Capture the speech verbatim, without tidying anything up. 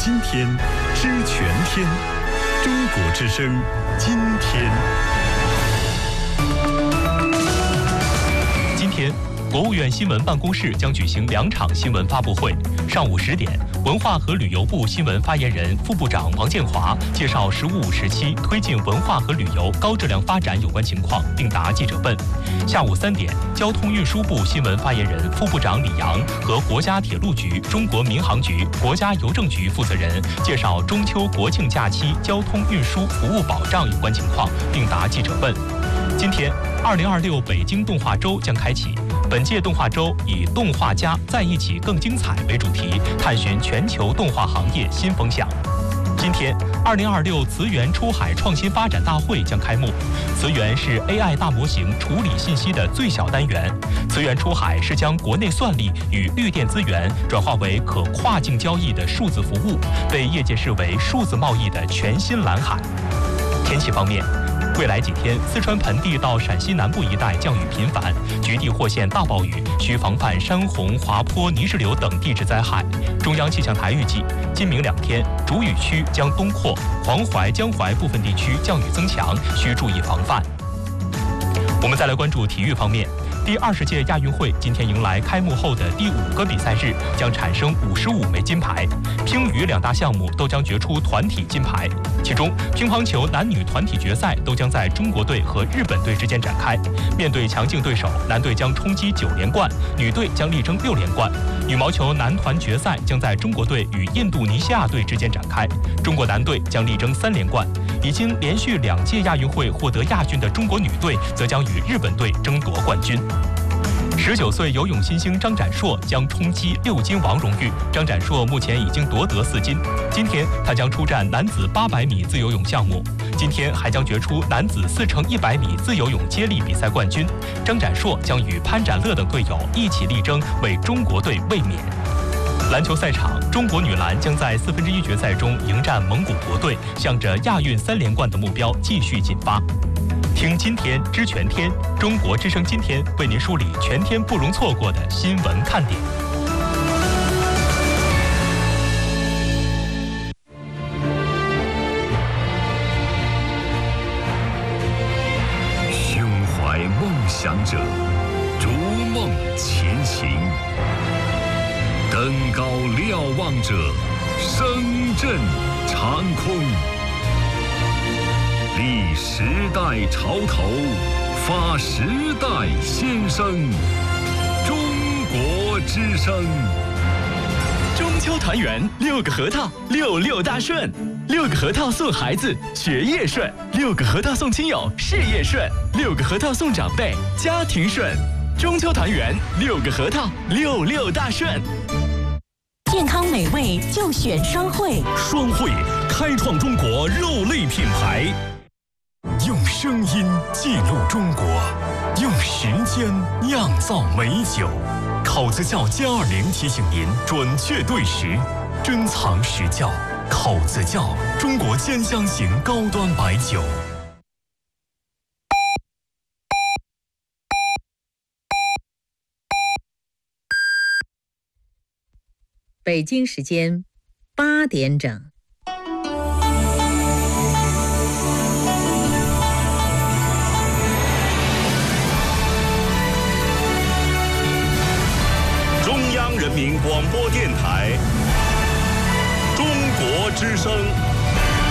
今天，知全天。中国之声，今天。今天，国务院新闻办公室将举行两场新闻发布会。上午十点，文化和旅游部新闻发言人、副部长王建华介绍“十五五”时期推进文化和旅游高质量发展有关情况，并答记者问。下午三点，交通运输部新闻发言人、副部长李阳和国家铁路局、中国民航局、国家邮政局负责人介绍中秋国庆假期交通运输服务保障有关情况，并答记者问。今天，二零二六北京动画周将开启。本届动画周以“动画家在一起更精彩”为主题，探寻全球动画行业新风向。今天，二零二六慈源出海创新发展大会将开幕。慈源是 A I 大模型处理信息的最小单元。慈源出海是将国内算力与绿电资源转化为可跨境交易的数字服务，被业界视为数字贸易的全新蓝海。天气方面，未来几天，四川盆地到陕西南部一带降雨频繁，局地或现大暴雨，需防范山洪、滑坡、泥石流等地质灾害。中央气象台预计，今明两天主雨区将东扩，黄淮、江淮部分地区降雨增强，需注意防范。我们再来关注体育方面。第二十届亚运会今天迎来开幕后的第五个比赛日，将产生五十五枚金牌。乒羽两大项目都将决出团体金牌，其中乒乓球男女团体决赛都将在中国队和日本队之间展开。面对强劲对手，男队将冲击九连冠，女队将力争六连冠。羽毛球男团决赛将在中国队与印度尼西亚队之间展开，中国男队将力争三连冠。已经连续两届亚运会获得亚军的中国女队则将与日本队争夺冠军。十九岁游泳新星张展硕将冲击六金王荣誉。张展硕目前已经夺得四金，今天他将出战男子八百米自由泳项目，今天还将决出男子四乘一百米自由泳接力比赛冠军。张展硕将与潘展乐等队友一起力争为中国队卫冕。篮球赛场，中国女篮将在四分之一决赛中迎战蒙古国队，向着亚运三连冠的目标继续进发。听今天知全天，中国之声今天为您梳理全天不容错过的新闻看点。 胸怀梦想者，逐梦前行；登高瞭望者，声震长空。立时代潮头，发时代先声。中国之声。 中秋团圆，六个核桃，六六大顺。六个核桃送孩子，学业顺；六个核桃送亲友，事业顺；六个核桃送长辈，家庭顺。中秋团圆，六个核桃，六六大顺。 健康美味就选双汇， 双汇开创中国肉类品牌。用声音记录中国，用时间酿造美酒。考子窖歼二零提醒您准确对时，珍藏实窖。考子窖，中国兼香型高端白酒。 北京时间八点整。 中央人民广播电台，中国之声。